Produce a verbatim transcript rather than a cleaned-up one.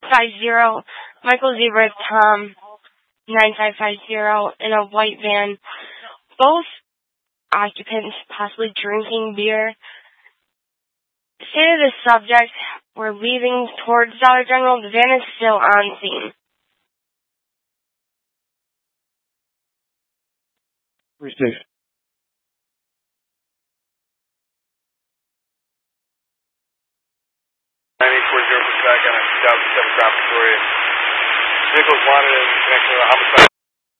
five zero, Michael Zebra, Tom, nine five five zero, in a white van. Both occupants possibly drinking beer. State of the subject, we're leaving towards Dollar General. The van is still on scene. Received. nine eight four zero for back on a two thousand seven Crown Victoria. Vehicles wanted in connection with a homicide.